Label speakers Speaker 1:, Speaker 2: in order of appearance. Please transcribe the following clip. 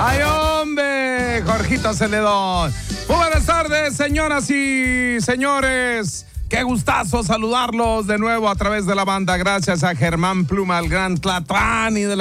Speaker 1: ¡Ay, hombre! Jorgito Celedón. Muy buenas tardes, señoras y señores. Qué gustazo saludarlos de nuevo a través de la banda. Gracias a Germán Pluma, el gran Tlatlani de la